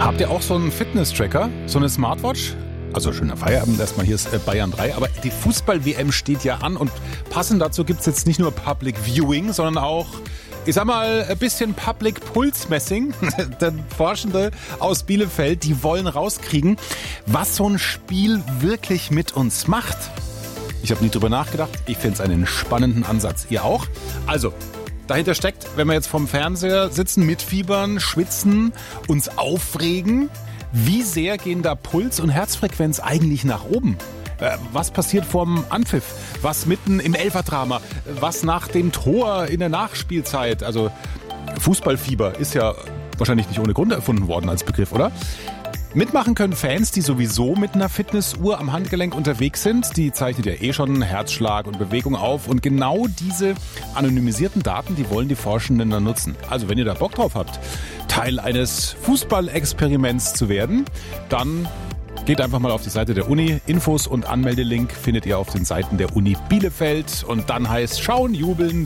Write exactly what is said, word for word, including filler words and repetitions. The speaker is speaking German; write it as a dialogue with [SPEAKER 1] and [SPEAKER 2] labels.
[SPEAKER 1] Habt ihr auch so einen Fitness-Tracker, so eine Smartwatch? Also schöner Feierabend erstmal, hier ist Bayern drei, aber die Fußball-W M steht ja an und passend dazu gibt es jetzt nicht nur Public Viewing, sondern auch, ich sag mal, ein bisschen Public Pulse Messing. Der Forschende aus Bielefeld, die wollen rauskriegen, was so ein Spiel wirklich mit uns macht. Ich habe nie drüber nachgedacht, ich finde es einen spannenden Ansatz. Ihr auch? Also, dahinter steckt, wenn wir jetzt vorm Fernseher sitzen, mitfiebern, schwitzen, uns aufregen, wie sehr gehen da Puls und Herzfrequenz eigentlich nach oben? Äh, was passiert vorm Anpfiff? Was mitten im Elferdrama? Was nach dem Tor in der Nachspielzeit? Also Fußballfieber ist ja wahrscheinlich nicht ohne Grund erfunden worden als Begriff, oder? Mitmachen können Fans, die sowieso mit einer Fitnessuhr am Handgelenk unterwegs sind. Die zeichnet ja eh schon Herzschlag und Bewegung auf. Und genau diese anonymisierten Daten, die wollen die Forschenden dann nutzen. Also wenn ihr da Bock drauf habt, Teil eines Fußballexperiments zu werden, dann geht einfach mal auf die Seite der Uni. Infos und Anmeldelink findet ihr auf den Seiten der Uni Bielefeld. Und dann heißt schauen, jubeln,